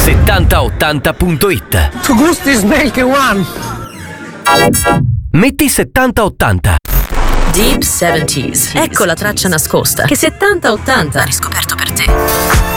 7080.it. Tu gusti smelke one. Metti 7080. Deep 70s. Ecco la traccia nascosta che 7080 ha riscoperto per te.